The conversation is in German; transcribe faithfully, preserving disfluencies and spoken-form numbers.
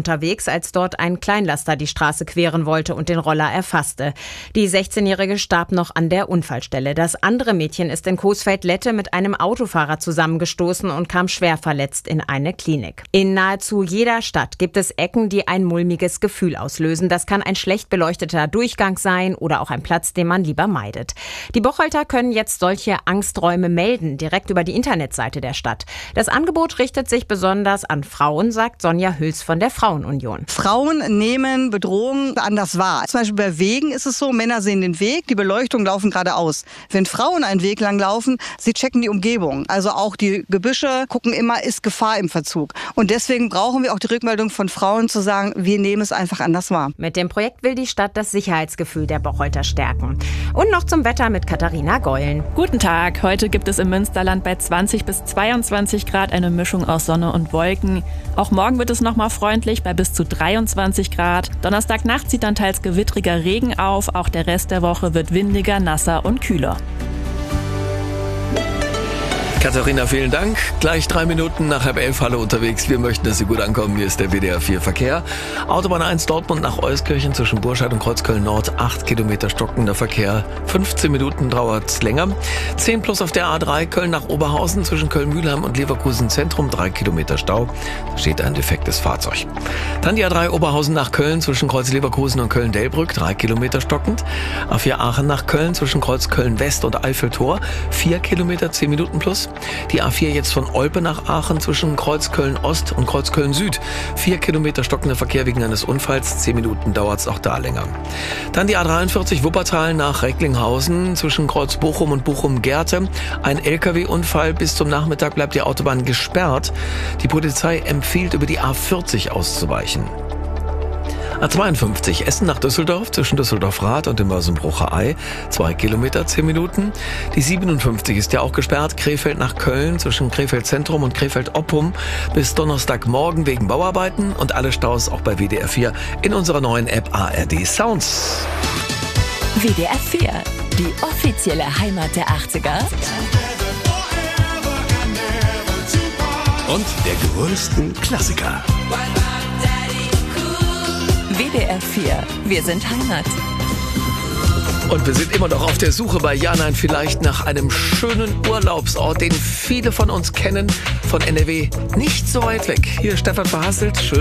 unterwegs, als dort ein Kleinlaster die Straße queren wollte und den Roller erfasste. Die sechzehnjährige starb noch an der Unfallstelle. Das andere Mädchen ist in Coesfeld-Lette mit einem Autofahrer zusammengestoßen und kam schwer verletzt in eine Klinik. In nahezu jeder Stadt gibt es Ecken, die ein mulmiges Gefühl auslösen. Das kann ein schlecht beleuchteter Durchgang sein oder auch ein Platz, den man lieber meidet. Die Bocholter können jetzt solche Angsträume melden, direkt über die Internetseite der Stadt. Das Angebot richtet sich besonders an Frauen, sagt Sonja Hüls von der Frauenunion. Frauen nehmen Bedrohungen anders wahr. Zum Beispiel bei Wegen ist es so, Männer sehen den Weg, die Beleuchtung laufen geradeaus. Wenn Frauen einen Weg lang laufen, sie checken die Umgebung. Also auch die Gebüsche gucken immer, ist Gefahr im Verzug. Und deswegen brauchen wir auch die Rückmeldung von Frauen zu sagen, wir nehmen es einfach anders wahr. Mit dem Projekt will die Stadt das Sicherheitsgefühl der Bocholter stärken. Und noch zum Wetter mit Katharina Geulen. Guten Tag. Heute gibt es im Münsterland bei zwanzig bis zweiundzwanzig Grad eine Mischung aus Sonne und Wolken. Auch morgen wird es nochmal freundlich bei bis zu dreiundzwanzig Grad. Donnerstagnacht zieht dann teils gewittriger Regen auf. Auch der Rest der Woche wird windiger, nasser und kühler. Katharina, vielen Dank. Gleich drei Minuten nach halb elf Halle unterwegs. Wir möchten, dass Sie gut ankommen. Hier ist der W D R vier Verkehr. Autobahn eins Dortmund nach Euskirchen zwischen Burscheid und Kreuzköln Nord. acht Kilometer stockender Verkehr. fünfzehn Minuten dauert länger. zehn plus auf der A drei Köln nach Oberhausen zwischen Köln-Mühlheim und Leverkusen Zentrum. drei Kilometer Stau. Da steht ein defektes Fahrzeug. Dann die A drei Oberhausen nach Köln zwischen Kreuz Leverkusen und Köln-Delbrück. drei Kilometer stockend. A vier Aachen nach Köln zwischen Kreuz Köln-West und Eiffeltor. vier Kilometer, zehn Minuten plus. Die A vier jetzt von Olpe nach Aachen zwischen Kreuz Köln-Ost und Kreuz Köln-Süd. Vier Kilometer stockender Verkehr wegen eines Unfalls. Zehn Minuten dauert es auch da länger. Dann die A dreiundvierzig Wuppertal nach Recklinghausen zwischen Kreuz Bochum und Bochum-Gerte. Ein L K W-Unfall. Bis zum Nachmittag bleibt die Autobahn gesperrt. Die Polizei empfiehlt, über die A vierzig auszuweichen. A zweiundfünfzig Essen nach Düsseldorf zwischen Düsseldorf-Rath und dem Mörsenbrucher Ei. Zwei Kilometer, zehn Minuten. Die siebenundfünfzig ist ja auch gesperrt. Krefeld nach Köln zwischen Krefeld Zentrum und Krefeld Oppum bis Donnerstagmorgen wegen Bauarbeiten. Und alle Staus auch bei W D R vier in unserer neuen App A R D Sounds. W D R vier, die offizielle Heimat der achtziger. Und der größten Klassiker. W D R vier, wir sind Heimat. Und wir sind immer noch auf der Suche bei Ja, Nein, Vielleicht nach einem schönen Urlaubsort, den viele von uns kennen, von N R W nicht so weit weg. Hier Stefan Verhasselt, schön.